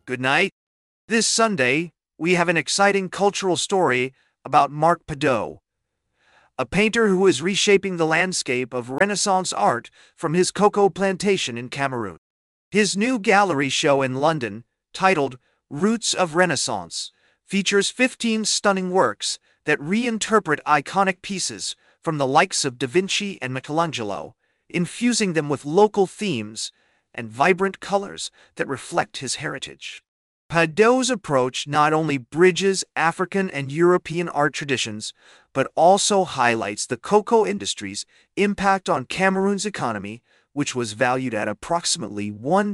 Good night. This Sunday, we have an exciting cultural story about Marc Padot, a painter who is reshaping the landscape of Renaissance art from his cocoa plantation in Cameroon. His new gallery show in London, titled Roots of Renaissance, features 15 stunning works that reinterpret iconic pieces from the likes of Da Vinci and Michelangelo, infusing them with local themes and vibrant colors that reflect his heritage. Padot's approach not only bridges African and European art traditions, but also highlights the cocoa industry's impact on Cameroon's economy, which was valued at approximately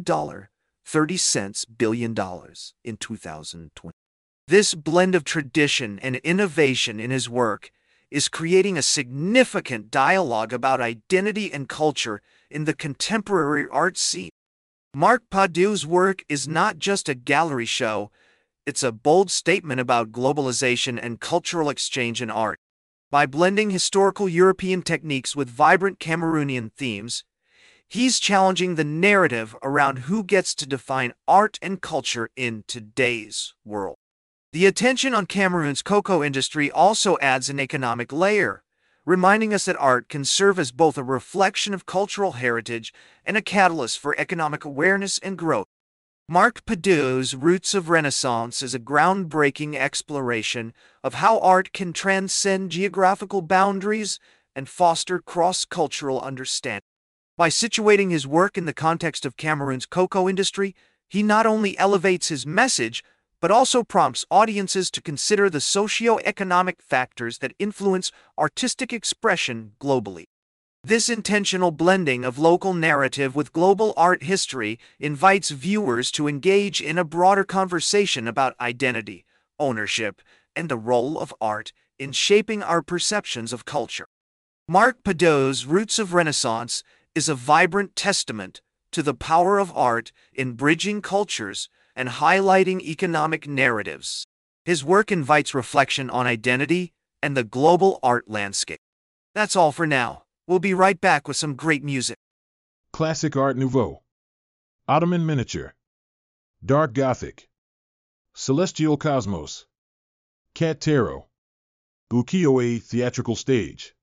$1.30 billion in 2020. This blend of tradition and innovation in his work is creating a significant dialogue about identity and culture in the contemporary art scene. Marc Padot's work is not just a gallery show, it's a bold statement about globalization and cultural exchange in art. By blending historical European techniques with vibrant Cameroonian themes, he's challenging the narrative around who gets to define art and culture in today's world. The attention on Cameroon's cocoa industry also adds an economic layer, reminding us that art can serve as both a reflection of cultural heritage and a catalyst for economic awareness and growth. Marc Padot's Roots of Renaissance is a groundbreaking exploration of how art can transcend geographical boundaries and foster cross-cultural understanding. By situating his work in the context of Cameroon's cocoa industry, he not only elevates his message, but also prompts audiences to consider the socio-economic factors that influence artistic expression globally. This intentional blending of local narrative with global art history invites viewers to engage in a broader conversation about identity, ownership, and the role of art in shaping our perceptions of culture. Marc Padot's Roots of Renaissance is a vibrant testament to the power of art in bridging cultures and highlighting economic narratives. His work invites reflection on identity and the global art landscape. That's all for now. We'll be right back with some great music. Classic Art Nouveau, Ottoman Miniature, Dark Gothic, Celestial Cosmos, Cat Tarot, Ukiyo-e Theatrical Stage.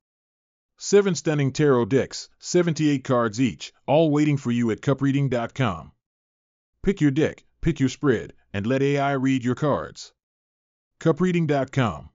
7 stunning tarot decks, 78 cards each, all waiting for you at cupreading.com. Pick your deck, pick your spread, and let AI read your cards. cupreading.com